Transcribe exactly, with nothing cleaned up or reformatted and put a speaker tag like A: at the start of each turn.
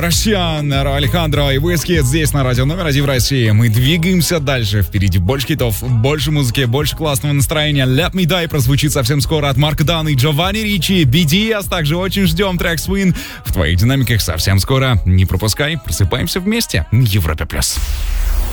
A: Себастьян, Алехандро и Wizkid здесь на радио номер один в России. Мы двигаемся дальше. Впереди больше хитов, больше музыки, больше классного настроения. Let Me Die прозвучит совсем скоро от Марка Дана и Джованни Ричи. би ди эс также очень ждем трек Swing в твоих динамиках совсем скоро. Не пропускай, просыпаемся вместе на Европе+.